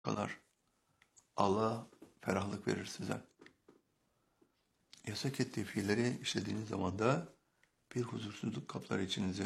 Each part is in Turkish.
Kalar. Allah ferahlık verir size. Yasak ettiği fiilleri işlediğiniz zaman da bir huzursuzluk kaplar içinizi.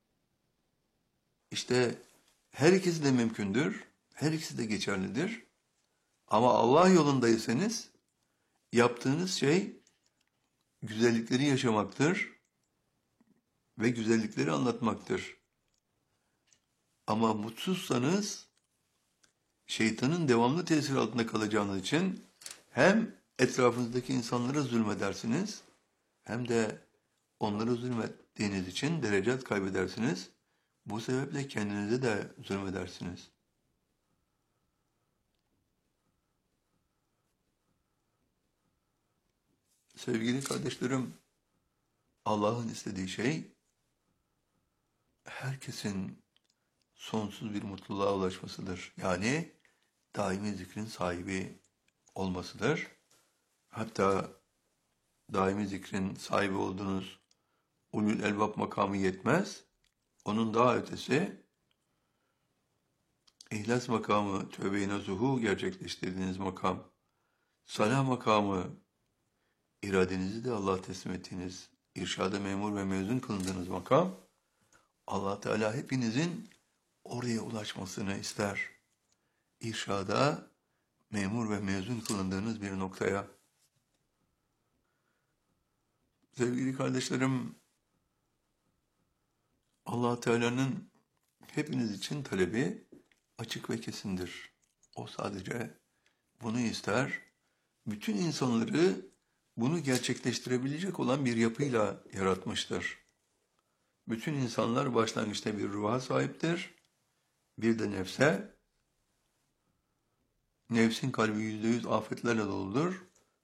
İşte her ikisi de mümkündür, her ikisi de geçerlidir. Ama Allah yolundaysanız yaptığınız şey güzellikleri yaşamaktır ve güzellikleri anlatmaktır. Ama mutsuzsanız şeytanın devamlı tesir altında kalacağınız için hem etrafınızdaki insanlara zulmedersiniz hem de onlara zulmettiğiniz için derecat kaybedersiniz. Bu sebeple kendinize de zulmedersiniz. Sevgili kardeşlerim, Allah'ın istediği şey herkesin sonsuz bir mutluluğa ulaşmasıdır. Yani daimi zikrin sahibi olmasıdır. Hatta daimi zikrin sahibi olduğunuz ulul elbab makamı yetmez. Onun daha ötesi İhlas makamı, tövbe-i nasuhu gerçekleştirdiğiniz makam, salah makamı, iradenizi de Allah'a teslim ettiğiniz, irşada memur ve mezun kılındığınız makam, Allah Teala hepinizin oraya ulaşmasını ister. İrşada memur ve mezun kılındığınız bir noktaya. Sevgili kardeşlerim, Allah Teala'nın hepiniz için talebi açık ve kesindir. O sadece bunu ister. Bütün insanları bunu gerçekleştirebilecek olan bir yapıyla yaratmıştır. Bütün insanlar başlangıçta bir ruha sahiptir. Bir de nefse. Nefsin kalbi %100 afetlerle doludur.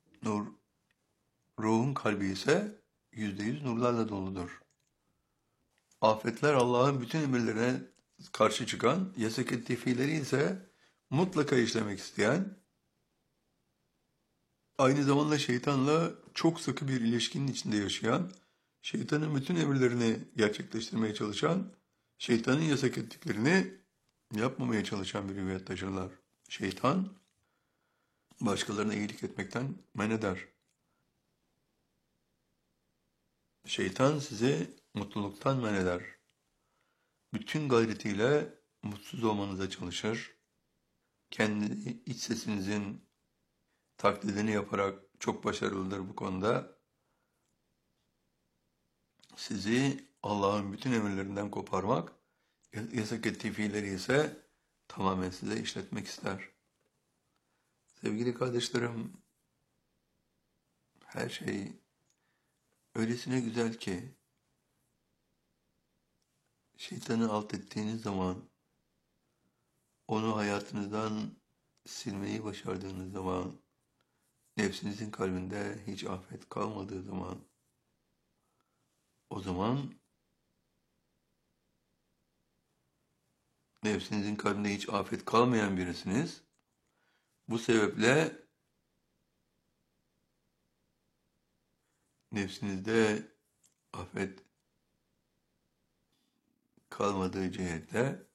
Ruhun kalbi ise %100 nurlarla doludur. Afetler Allah'ın bütün emirlerine karşı çıkan, yasak ettiği fiilleri ise mutlaka işlemek isteyen, aynı zamanda şeytanla çok sıkı bir ilişkinin içinde yaşayan, şeytanın bütün emirlerini gerçekleştirmeye çalışan, şeytanın yasak ettiklerini yapmamaya çalışan bir hüviyet taşırlar. Şeytan, başkalarına iyilik etmekten men eder. Şeytan sizi mutluluktan men eder. Bütün gayretiyle mutsuz olmanıza çalışır. Kendi iç sesinizin taklidini yaparak çok başarılıdır bu konuda. Sizi Allah'ın bütün emirlerinden koparmak, yasak ettiği fiilleri ise tamamen size işletmek ister. Sevgili kardeşlerim, her şey öylesine güzel ki, şeytanı alt ettiğiniz zaman, onu hayatınızdan silmeyi başardığınız zaman, nefsinizin kalbinde hiç afet kalmadığı zaman, o zaman nefsinizin kalbinde hiç afet kalmayan birisiniz. Bu sebeple nefsinizde afet kalmadığı cihetle